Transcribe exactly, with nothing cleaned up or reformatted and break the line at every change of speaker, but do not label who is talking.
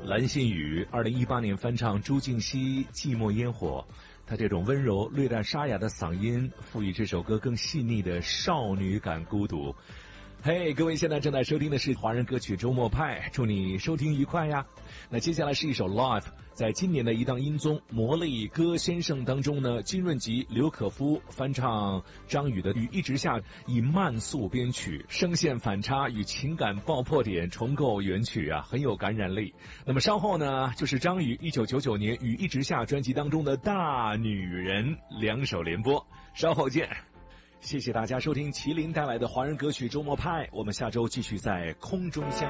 蓝心宇二零一八年翻唱朱婧汐《寂寞烟火》，她这种温柔略带沙哑的嗓音，赋予这首歌更细腻的少女感孤独。嘿、hey, 各位现在正在收听的是华人歌曲周末派，祝你收听愉快呀。那接下来是一首 Live， 在今年的一档音综魔力歌先生当中呢，金润吉、刘可夫翻唱张宇的《雨一直下》，以慢速编曲，声线反差与情感爆破点重构原曲啊，很有感染力。那么稍后呢，就是张宇一九九九年《雨一直下》专辑当中的大女人，两首联播，稍后见。谢谢大家收听麒麟带来的华人歌曲周末派，我们下周继续在空中相